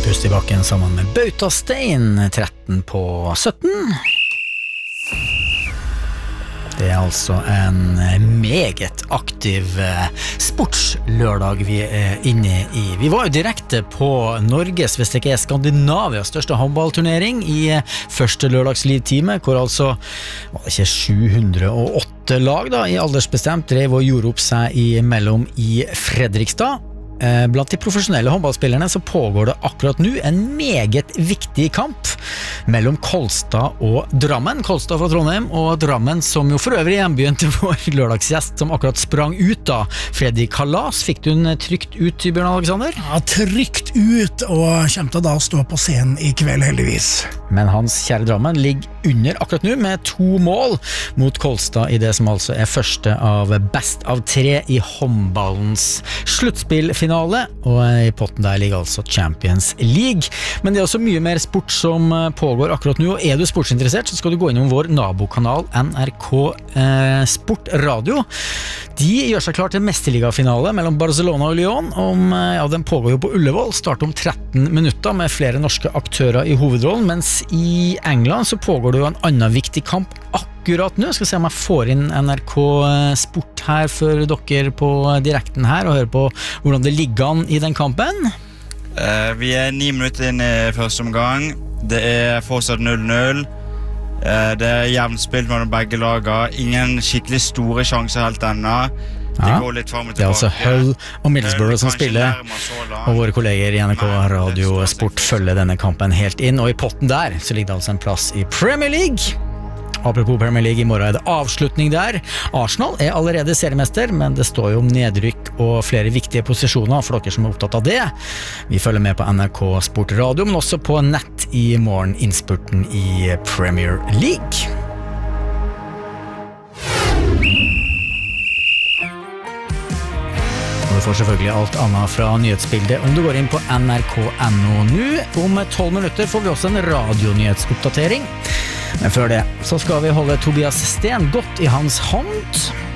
pust i bakken sammen med Bautastein, 13 på 17. Det altså en meget aktiv sportslørdag vi inne i. Vi var jo direkte på Norges, hvis det ikke Skandinavias største håndballturnering i første lørdagslivtime, hvor altså var det ikke 708 lag da, i aldersbestemt drev og gjorde opp seg imellom i Fredrikstad. Blant de profesjonelle håndballspillerne så pågår det akkurat nå en meget viktig kamp mellom Kolstad og Drammen. Kolstad fra Trondheim og Drammen, som jo for øvrig hjembyen til vår lørdagsgjest, som akkurat sprang ut da. Freddy Kalas, fikk du den trygt ut, Bjørn Alexander? Ja, trygt ut, og kommer til da å stå på scenen i kveld, heldigvis. Men hans kjære Drammen ligger under akkurat nå med 2 mål mot Kolstad i det som altså første av best av 3 i håndballens sluttspillfinale, og i potten der ligger altså Champions League. Men det er også mye mer sport som pågår akkurat nå, og er du sportsinteressert så skal du gå innom vår nabokanal NRK Sport Radio. De gjør seg klar til mesterligafinale mellom Barcelona og Lyon. Den pågår jo på Ullevål, starter om 13 minutter med flere norske aktører i hovedrollen, mens i England så pågår det jo en annen viktig kamp akkurat nå. Skal se om jeg får inn NRK Sport her for dere på direkten her og høre på hvordan det ligger an i den kampen. Vi 9 minutter inn i første omgang. Det fortsatt 0-0. Det jevnt spilt mellom begge lager. Ingen skikkelig store sjanser helt ennå. De går litt frem og tilbake. Det altså Hull og Middlesbrough som spiller, og våre kolleger i NRK Radio Sport følger denne kampen helt inn, og i potten der så ligger det altså en plass i Premier League. Apropos Premier League, i morgen det avslutning der. Arsenal allerede seriemester, men det står jo om nedrykk og flere viktige posisjoner for dere som opptatt av det. Vi følger med på NRK Sport Radio, men også på nett i morgen, innspurten i Premier League. Og du får selvfølgelig alt annet fra nyhetsbildet om du går inn på nrk.no nå. Om 12 minutter får vi også en radionyhetsoppdatering. Men før det så skal vi holde Tobias Sten godt i hans hånd.